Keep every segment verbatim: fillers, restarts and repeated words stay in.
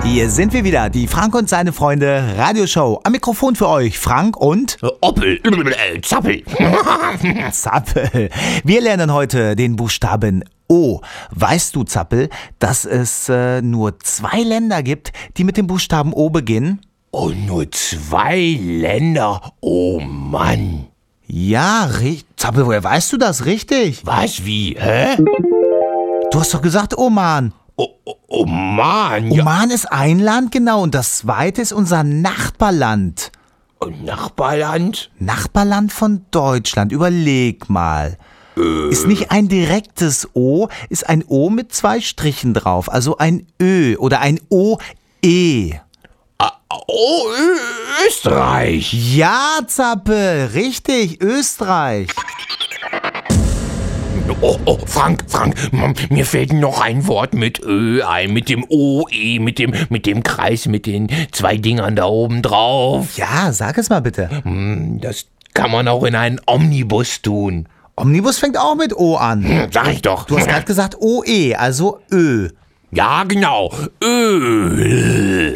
Hier sind wir wieder, die Frank und seine Freunde Radioshow. Am Mikrofon für euch Frank und Oppel, äh, Zappel. Zappel. Wir lernen heute den Buchstaben O. Weißt du, Zappel, dass es äh, nur zwei Länder gibt, die mit dem Buchstaben O beginnen? Oh, nur zwei Länder? Oh Mann. Ja, richtig. Zappel, woher weißt du das richtig? Was, wie, hä? Du hast doch gesagt Oman. Oh, oh, Oman, ja. Oman ist ein Land, genau, und das zweite ist unser Nachbarland. Und Nachbarland? Nachbarland von Deutschland, überleg mal. Äh. Ist nicht ein direktes O, ist ein O mit zwei Strichen drauf, also ein Ö oder ein O-E. Ah, oh, Österreich. Ja, Zappel, richtig, Österreich. Oh, oh, Frank, Frank, mir fällt noch ein Wort mit Ö ein, mit dem O, E, mit dem, mit dem Kreis, mit den zwei Dingern da oben drauf. Ja, sag es mal bitte. Das kann man auch in einen Omnibus tun. Omnibus fängt auch mit O an. Sag ich doch. Du hast gerade gesagt O-E, also Ö. Ja, genau, Öl.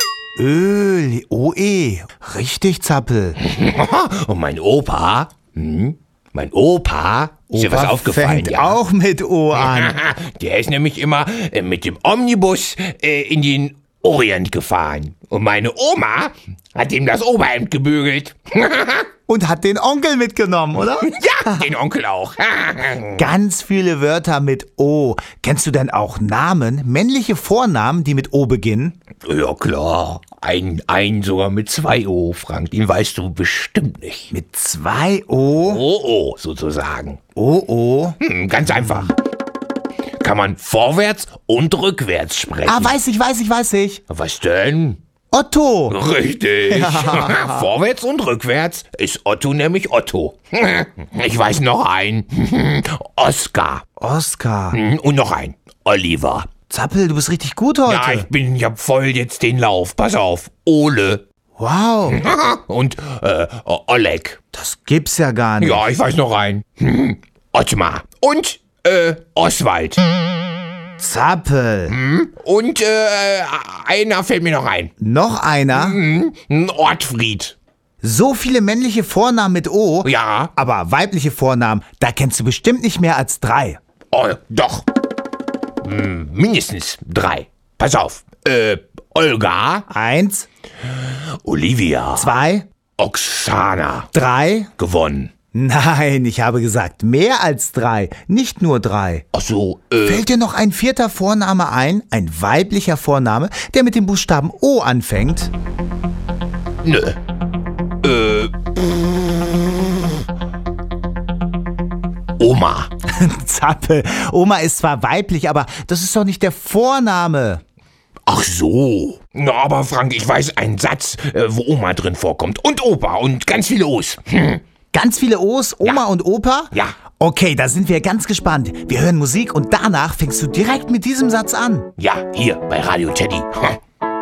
Öl, O-E, richtig, Zappel. Und mein Opa, hm? mein Opa, ist dir was aufgefallen? Fängt ja? auch mit O an. Der ist nämlich immer äh, mit dem Omnibus äh, in den Orient gefahren. Und meine Oma hat ihm das Oberhemd gebügelt. Und hat den Onkel mitgenommen, oder? Ja, den Onkel auch. Ganz viele Wörter mit O. Kennst du denn auch Namen, männliche Vornamen, die mit O beginnen? Ja, klar. Ein, ein sogar mit zwei O, Frank. Den weißt du bestimmt nicht. Mit zwei O? O-O, sozusagen. O-O? Hm, ganz einfach. Kann man vorwärts und rückwärts sprechen. Ah, weiß ich, weiß ich, weiß ich. Was denn? Otto. Richtig. Ja. Vorwärts und rückwärts ist Otto nämlich Otto. Ich weiß noch einen. Oskar. Oskar. Und noch ein. Oliver. Zappel, du bist richtig gut heute. Ja, ich bin, ich hab voll jetzt den Lauf. Pass auf. Ole. Wow. Und äh, Oleg. Das gibt's ja gar nicht. Ja, ich weiß noch einen. Ottmar. Und äh, Oswald. Zappel. Und äh, einer fällt mir noch ein. Noch einer? Mhm. Ortfried. So viele männliche Vornamen mit O. Ja. Aber weibliche Vornamen, da kennst du bestimmt nicht mehr als drei. Oh, doch. Hm, mindestens drei. Pass auf. Äh, Olga. Eins. Olivia. Zwei. Oksana. Drei. Gewonnen. Nein, ich habe gesagt mehr als drei, nicht nur drei. Ach so, äh. Fällt dir noch ein vierter Vorname ein? Ein weiblicher Vorname, der mit dem Buchstaben O anfängt? Nö. Äh. Oma. Zappel, Oma ist zwar weiblich, aber das ist doch nicht der Vorname. Ach so. Na, aber Frank, ich weiß einen Satz, äh, wo Oma drin vorkommt. Und Opa und ganz viele O's. Hm. Ganz viele O's, Oma Ja. und Opa? Ja. Okay, da sind wir ganz gespannt. Wir hören Musik und danach fängst du direkt mit diesem Satz an. Ja, hier bei Radio Teddy. Hm.